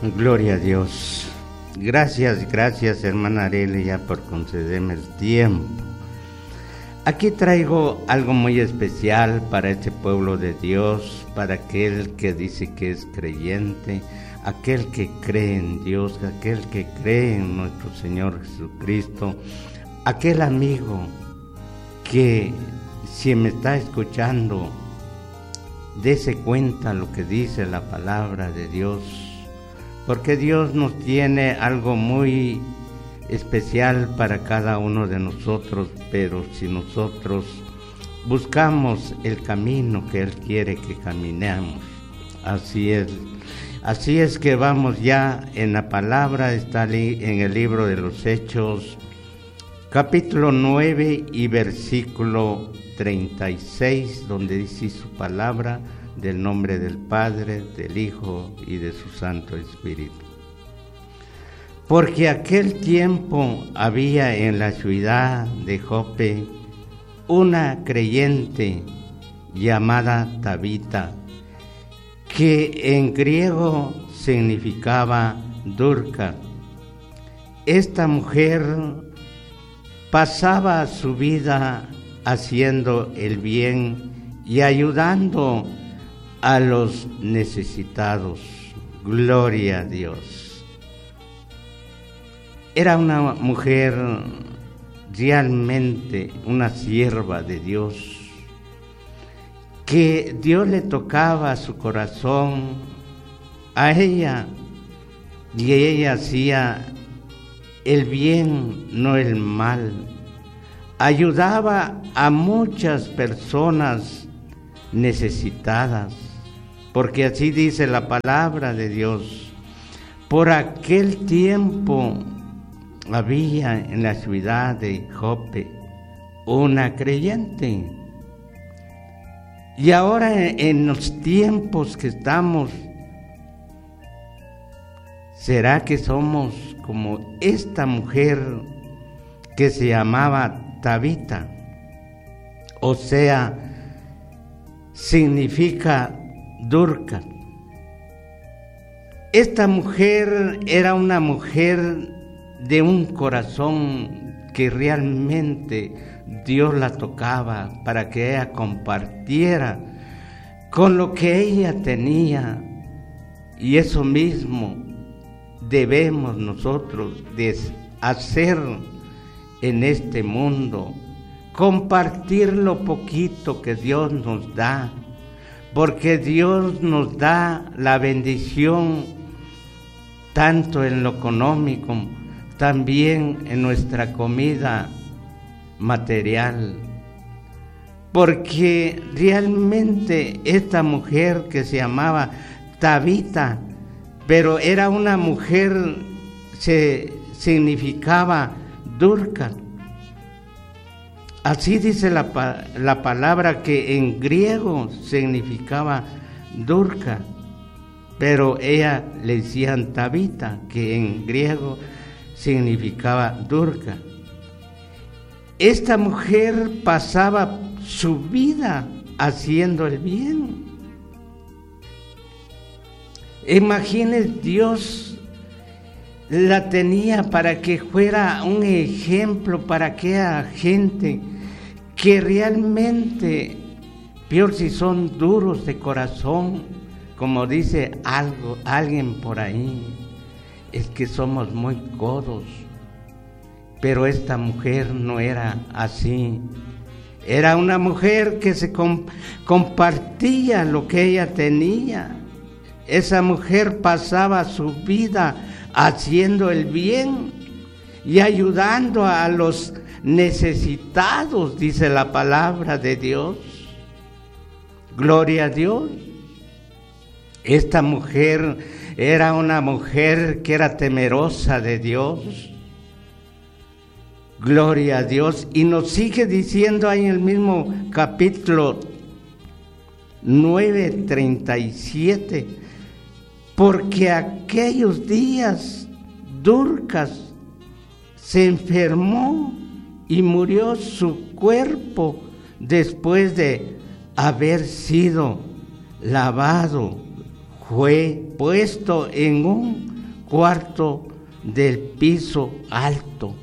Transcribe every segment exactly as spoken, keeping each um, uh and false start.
Gloria a Dios. Gracias, gracias hermana Arelia por concederme el tiempo. Aquí traigo algo muy especial para este pueblo de Dios, para aquel que dice que es creyente, aquel que cree en Dios, aquel que cree en nuestro Señor Jesucristo, aquel amigo que si me está escuchando, dése cuenta lo que dice la palabra de Dios, porque Dios nos tiene algo muy especial para cada uno de nosotros, pero si nosotros buscamos el camino que Él quiere que caminemos, así es. Así es que vamos ya en la palabra, está en el libro de los Hechos, capítulo nueve y versículo treinta y seis, donde dice su palabra, del nombre del Padre, del Hijo y de su Santo Espíritu. Porque aquel tiempo había en la ciudad de Jope una creyente llamada Tabita, que en griego significaba Dorcas. Esta mujer pasaba su vida haciendo el bien y ayudando a los necesitados. Gloria a Dios. Era una mujer realmente una sierva de Dios, que Dios le tocaba su corazón a ella y ella hacía el bien, no el mal. Ayudaba a muchas personas necesitadas, porque así dice la palabra de Dios. Por aquel tiempo había en la ciudad de Jope una creyente. Y ahora en los tiempos que estamos, ¿será que somos como esta mujer que se llamaba Tabita? O sea, significa Dorcas. Esta mujer era una mujer de un corazón que realmente Dios la tocaba para que ella compartiera con lo que ella tenía, y eso mismo debemos nosotros de hacer en este mundo, compartir lo poquito que Dios nos da, porque Dios nos da la bendición tanto en lo económico, también en nuestra comida material, porque realmente esta mujer que se llamaba Tabita, pero era una mujer, se significaba Dorcas. Así dice la, la palabra, que en griego significaba Dorcas, pero ella le decían Tabita, que en griego significaba Dorcas. Esta mujer pasaba su vida haciendo el bien. Imagínense, Dios la tenía para que fuera un ejemplo para aquella gente que realmente, peor si son duros de corazón, como dice algo, alguien por ahí, es que somos muy codos. Pero esta mujer no era así. Era una mujer que se comp- compartía lo que ella tenía. Esa mujer pasaba su vida haciendo el bien y ayudando a los necesitados, dice la palabra de Dios. Gloria a Dios. Esta mujer era una mujer que era temerosa de Dios. Gloria a Dios. Y nos sigue diciendo ahí en el mismo capítulo nueve, treinta y siete, porque aquellos días Dorcas se enfermó y murió su cuerpo después de haber sido lavado. Fue puesto en un cuarto del piso alto.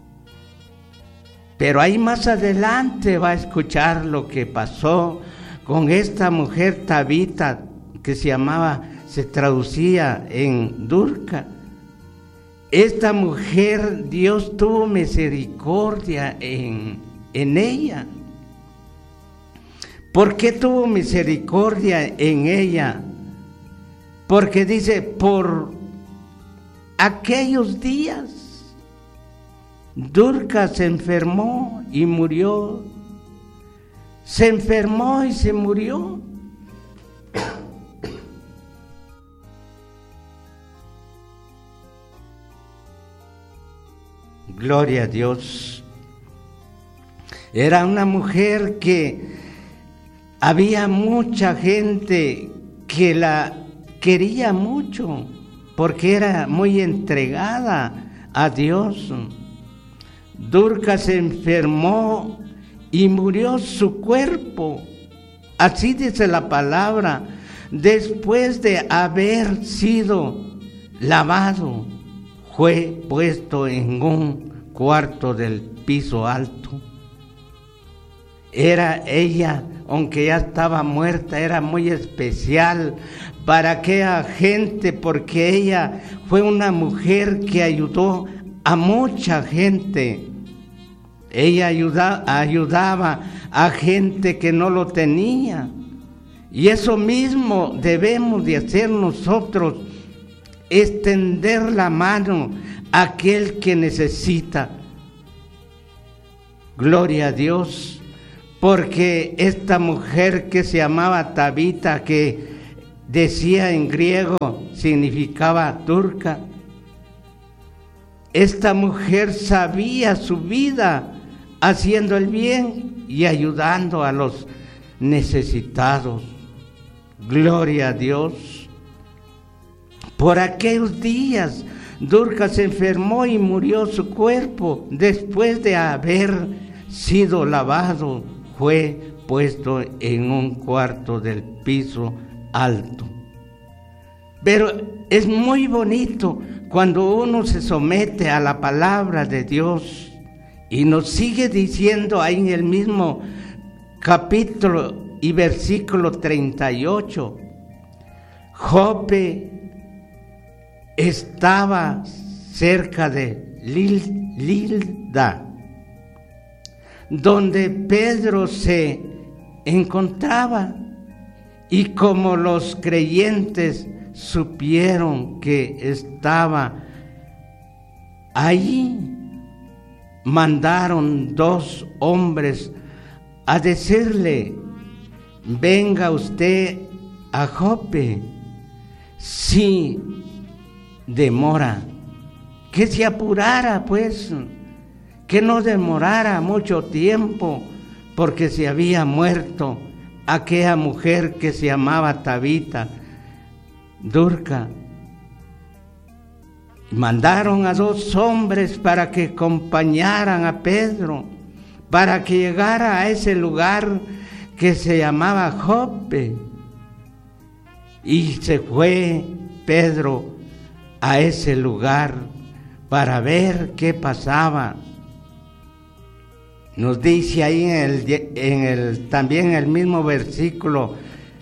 Pero ahí más adelante va a escuchar lo que pasó con esta mujer Tabita, que se llamaba, se traducía en Dorcas. Esta mujer, Dios tuvo misericordia en, en ella. ¿Por qué tuvo misericordia en ella? Porque dice, por aquellos días, Dorcas se enfermó y murió. Se enfermó y se murió. Gloria a Dios. Era una mujer que había mucha gente que la quería mucho porque era muy entregada a Dios. Dorcas se enfermó y murió su cuerpo. Así dice la palabra, después de haber sido lavado, fue puesto en un cuarto del piso alto. Era ella, aunque ya estaba muerta, era muy especial para aquella gente, porque ella fue una mujer que ayudó a mucha gente. Ella ayuda, ayudaba a gente que no lo tenía. Y eso mismo debemos de hacer nosotros, extender la mano a aquel que necesita. Gloria a Dios, porque esta mujer que se llamaba Tabita, que decía en griego, significaba turca, esta mujer sabía su vida haciendo el bien y ayudando a los necesitados. Gloria a Dios. Por aquellos días, Dorcas se enfermó y murió su cuerpo. Después de haber sido lavado, fue puesto en un cuarto del piso alto. Pero es muy bonito cuando uno se somete a la palabra de Dios y nos sigue diciendo ahí en el mismo capítulo y versículo treinta y ocho, Jope estaba cerca de Lil, Lilda, donde Pedro se encontraba, y como los creyentes supieron que estaba allí, mandaron dos hombres a decirle: venga usted a Jope. Si demora, que se apurara, pues, que no demorara mucho tiempo, porque se había muerto aquella mujer que se llamaba Tabita, Dorcas. Mandaron a dos hombres para que acompañaran a Pedro, para que llegara a ese lugar que se llamaba Jope. Y se fue Pedro a ese lugar para ver qué pasaba. Nos dice ahí en el, en el también en el mismo versículo,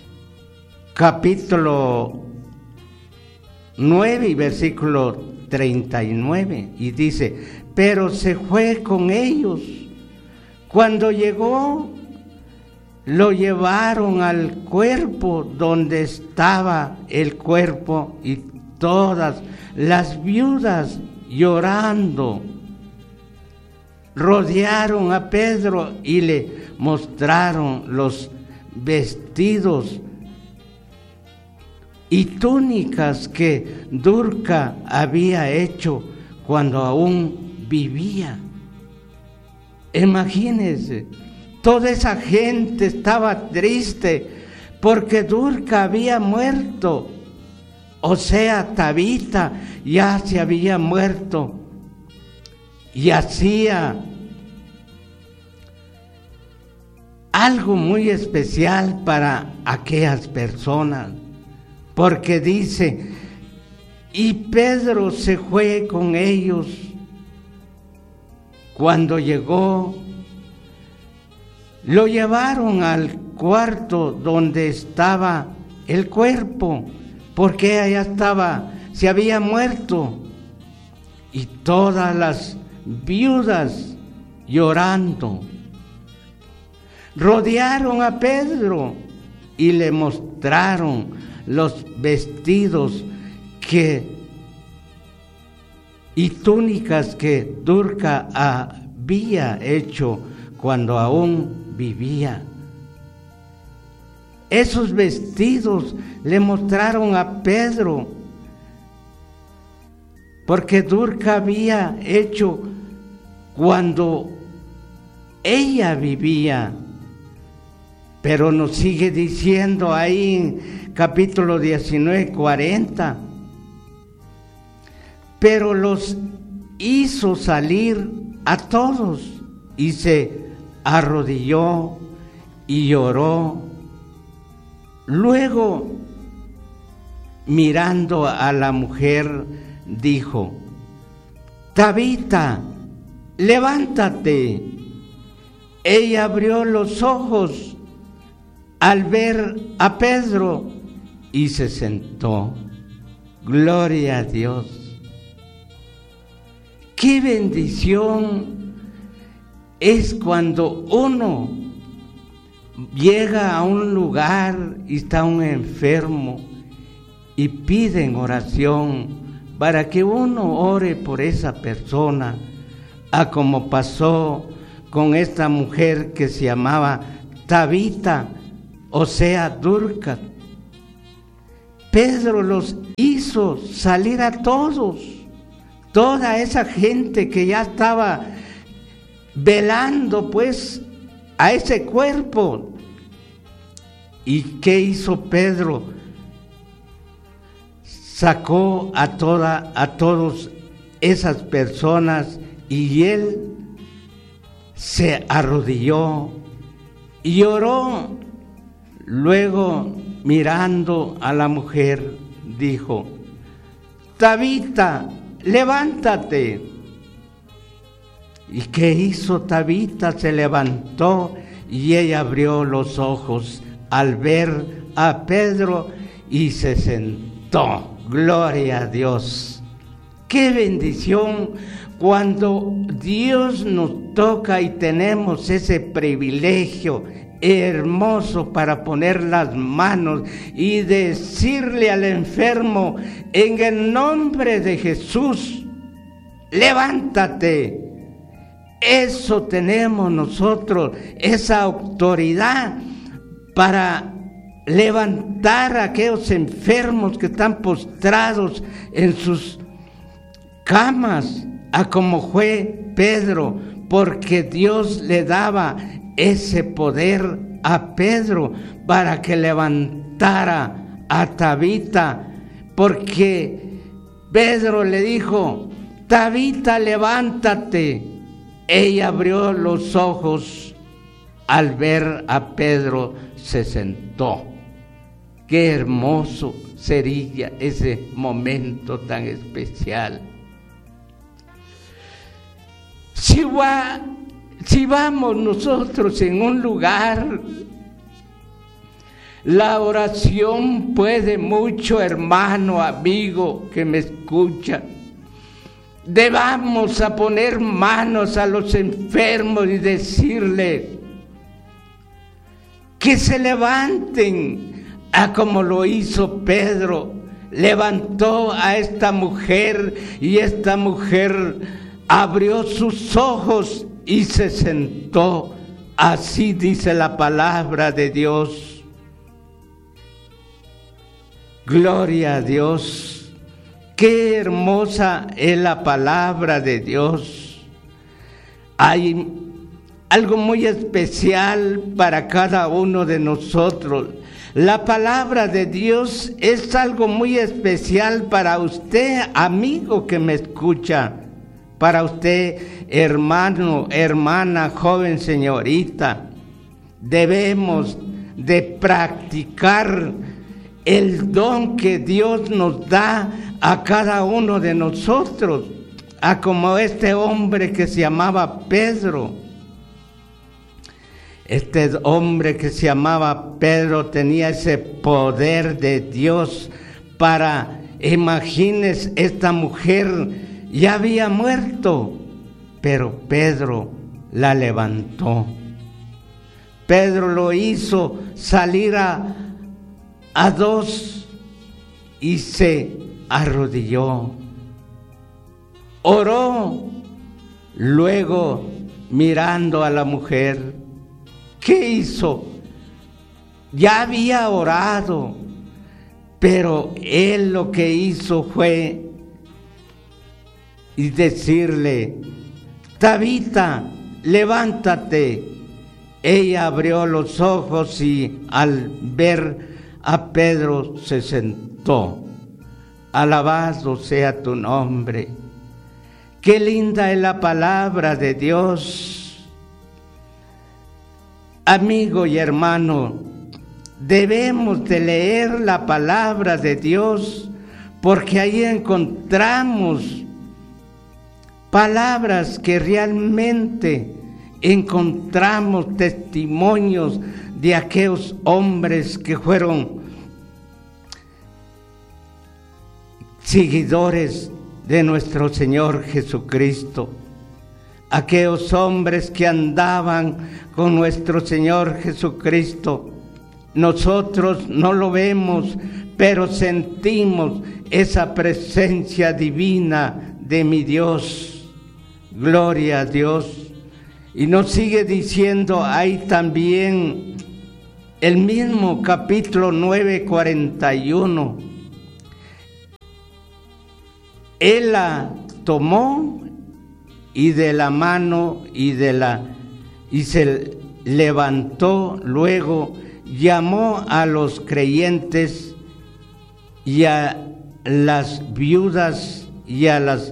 capítulo nueve y versículo treinta y nueve, y dice: pero se fue con ellos. Cuando llegó, lo llevaron al cuerpo donde estaba el cuerpo, y todas las viudas, llorando, rodearon a Pedro y le mostraron los vestidos y túnicas que Dorcas había hecho cuando aún vivía. Imagínense, toda esa gente estaba triste porque Dorcas había muerto. O sea, Tabita ya se había muerto, y hacía algo muy especial para aquellas personas, porque dice: Y Pedro se fue con ellos. Cuando llegó, lo llevaron al cuarto donde estaba el cuerpo, porque allá estaba, se había muerto. Y todas las viudas llorando rodearon a Pedro y le mostraron los vestidos que y túnicas que Dorcas había hecho cuando aún vivía. Esos vestidos le mostraron a Pedro, porque Dorcas había hecho cuando ella vivía. Pero nos sigue diciendo ahí en capítulo diecinueve, cuarenta. Pero los hizo salir a todos y se arrodilló y lloró. Luego, mirando a la mujer, dijo: Tabita, levántate. Ella abrió los ojos al ver a Pedro y se sentó. Gloria a Dios. Qué bendición es cuando uno llega a un lugar y está un enfermo y piden oración para que uno ore por esa persona, a como pasó con esta mujer que se llamaba Tabita, o sea, Dorcas. Pedro los hizo salir a todos, toda esa gente que ya estaba velando pues a ese cuerpo. ¿Y qué hizo Pedro? Sacó a toda, a todas esas personas y él se arrodilló y oró. Luego, mirando a la mujer, dijo: Tabita, levántate. ¿Y qué hizo Tabita? Se levantó y ella abrió los ojos al ver a Pedro y se sentó. Gloria a Dios. Qué bendición cuando Dios nos toca y tenemos ese privilegio hermoso para poner las manos y decirle al enfermo: en el nombre de Jesús, levántate. Eso tenemos nosotros, esa autoridad para levantar a aquellos enfermos que están postrados en sus camas, a como fue Pedro, porque Dios le daba ese poder a Pedro para que levantara a Tabita, porque Pedro le dijo: Tabita, levántate. Ella abrió los ojos, al ver a Pedro se sentó. Qué hermoso sería ese momento tan especial. Si, va, si vamos nosotros en un lugar, la oración puede mucho, hermano, amigo que me escucha. Debamos a poner manos a los enfermos y decirle que se levanten, a como lo hizo Pedro. Levantó a esta mujer y esta mujer abrió sus ojos y se sentó. Así dice la palabra de Dios. Gloria a Dios. Qué hermosa es la palabra de Dios. Hay algo muy especial para cada uno de nosotros. La palabra de Dios es algo muy especial para usted, amigo que me escucha. Para usted, hermano, hermana, joven, señorita. Debemos de practicar el don que Dios nos da a cada uno de nosotros, a como este hombre que se llamaba Pedro. Este hombre que se llamaba Pedro tenía ese poder de Dios para, imagínense, esta mujer ya había muerto, pero Pedro la levantó. Pedro lo hizo salir a, a dos y se arrodilló, oró, luego mirando a la mujer, ¿qué hizo? Ya había orado, pero él lo que hizo fue decirle: Tabita, levántate. Ella abrió los ojos y al ver a Pedro se sentó. Alabado sea tu nombre. Qué linda es la palabra de Dios. Amigo y hermano, debemos de leer la palabra de Dios, porque ahí encontramos palabras que realmente encontramos testimonios de aquellos hombres que fueron seguidores de nuestro Señor Jesucristo, aquellos hombres que andaban con nuestro Señor Jesucristo. Nosotros no lo vemos, pero sentimos esa presencia divina de mi Dios. Gloria a Dios. Y nos sigue diciendo ahí también el mismo capítulo nueve, cuarenta y uno. Él la tomó y de la mano y de la y se levantó, luego llamó a los creyentes y a las viudas y a las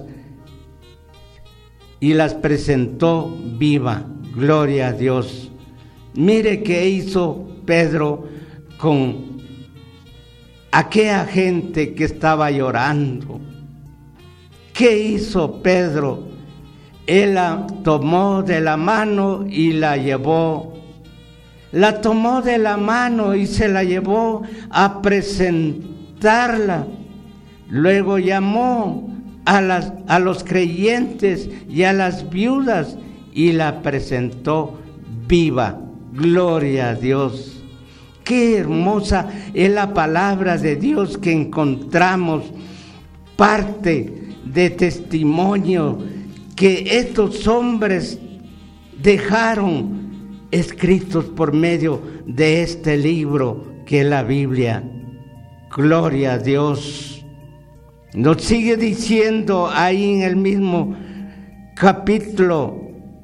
y las presentó viva. Gloria a Dios. Mire qué hizo Pedro con aquella gente que estaba llorando. ¿Qué hizo Pedro? Él la tomó de la mano y la llevó. La tomó de la mano y se la llevó a presentarla. Luego llamó a, las, a los creyentes y a las viudas y la presentó viva. Gloria a Dios. Qué hermosa es la palabra de Dios, que encontramos parte de testimonio que estos hombres dejaron escritos por medio de este libro que es la Biblia. Gloria a Dios. Nos sigue diciendo ahí en el mismo capítulo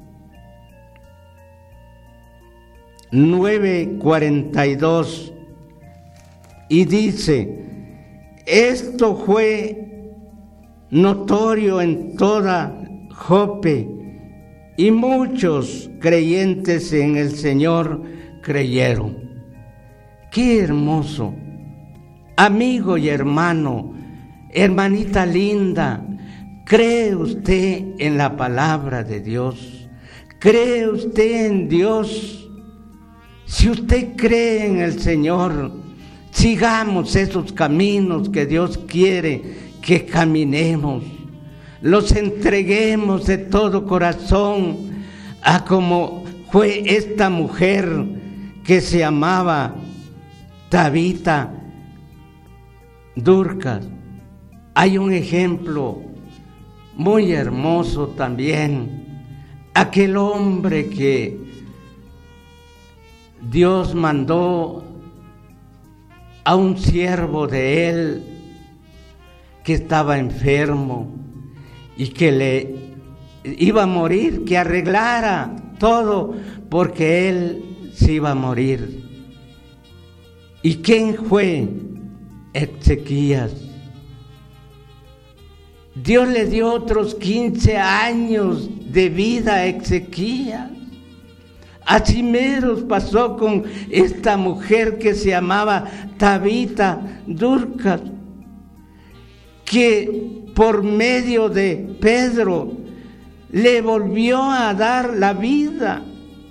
nueve, cuarenta y dos, y dice: esto fue notorio en toda Jope, y muchos creyentes en el Señor creyeron. Qué hermoso, amigo y hermano, hermanita linda, ¿cree usted en la palabra de Dios? ¿Cree usted en Dios? Si usted cree en el Señor, sigamos esos caminos que Dios quiere que caminemos. Los entreguemos de todo corazón, a como fue esta mujer que se llamaba Tabita Dorcas. Hay un ejemplo muy hermoso también. Aquel hombre que Dios mandó a un siervo de él que estaba enfermo y que le iba a morir, que arreglara todo porque él se iba a morir. ¿Y quién fue? Ezequías. Dios le dio otros quince años de vida a Ezequías. Así mero pasó con esta mujer que se llamaba Tabita Dorcas, que por medio de Pedro le volvió a dar la vida.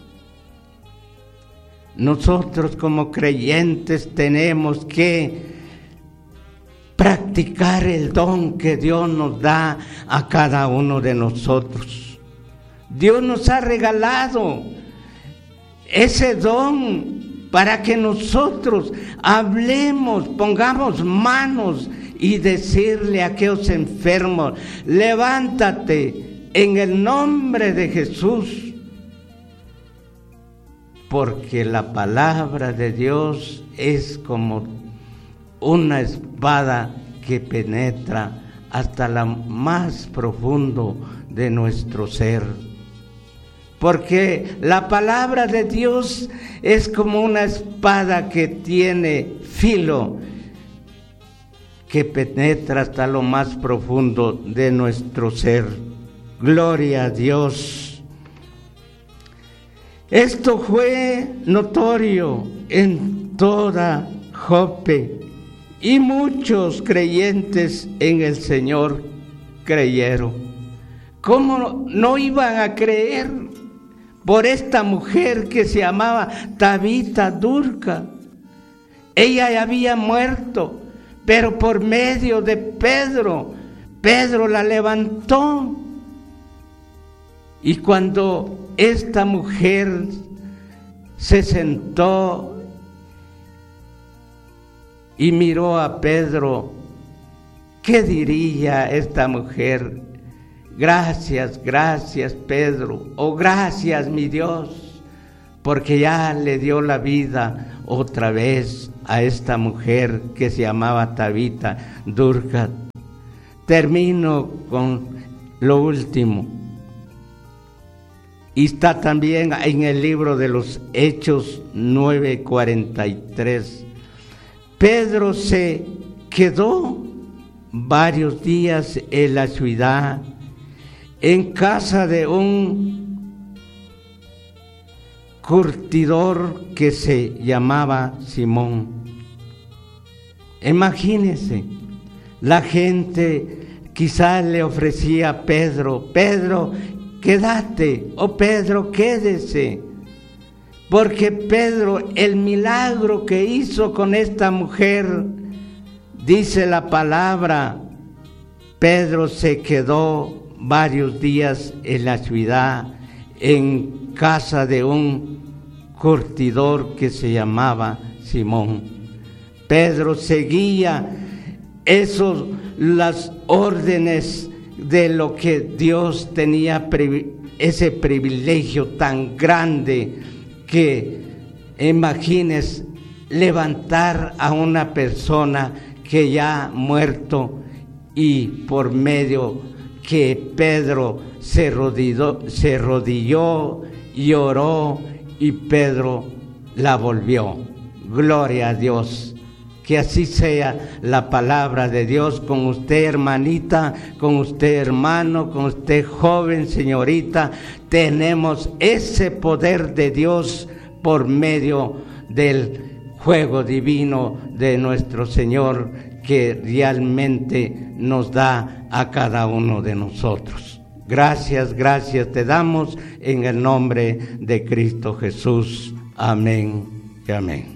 Nosotros como creyentes tenemos que practicar el don que Dios nos da a cada uno de nosotros. Dios nos ha regalado ese don para que nosotros hablemos, pongamos manos y decirle a aquellos enfermos: levántate en el nombre de Jesús. Porque la palabra de Dios es como una espada que penetra hasta lo más profundo de nuestro ser. Porque la palabra de Dios es como una espada que tiene filo, que penetra hasta lo más profundo de nuestro ser. Gloria a Dios. Esto fue notorio en toda Jope, y muchos creyentes en el Señor creyeron. ¿Cómo no iban a creer por esta mujer que se llamaba Tabita Durca? Ella ya había muerto, pero por medio de Pedro, Pedro la levantó. Y cuando esta mujer se sentó y miró a Pedro, ¿qué diría esta mujer? Gracias, gracias Pedro, o gracias mi Dios, porque ya le dio la vida otra vez a esta mujer que se llamaba Tabita Durca. Termino con lo último. Y está también en el libro de los Hechos nueve cuarenta y tres. Pedro se quedó varios días en la ciudad, en casa de un curtidor que se llamaba Simón. Imagínense, la gente quizás le ofrecía a Pedro: Pedro, quédate, o Pedro, quédese, porque Pedro, el milagro que hizo con esta mujer, dice la palabra, Pedro se quedó varios días en la ciudad, en casa de un curtidor que se llamaba Simón. Pedro seguía esos, las órdenes de lo que Dios tenía, ese privilegio tan grande que, imagines, levantar a una persona que ya ha muerto, y por medio que Pedro se rodilló, se rodilló y oró, y Pedro la volvió. Gloria a Dios. Que así sea la palabra de Dios con usted, hermanita, con usted, hermano, con usted, joven, señorita. Tenemos ese poder de Dios por medio del juego divino de nuestro Señor, que realmente nos da a cada uno de nosotros. Gracias, gracias te damos en el nombre de Cristo Jesús. Amén y amén.